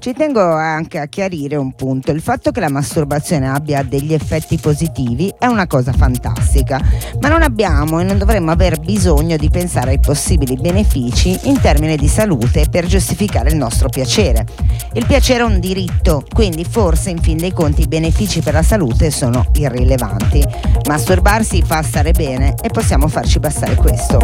Ci tengo anche a chiarire un punto: il fatto che la masturbazione abbia degli effetti positivi è una cosa fantastica, ma non abbiamo e non dovremmo aver bisogno di pensare ai possibili benefici in termini di salute per giustificare il nostro piacere. Il piacere è un diritto, quindi forse in fin dei conti i benefici per la salute sono irrilevanti. Masturbarsi fa stare bene e possiamo farci bastare questo.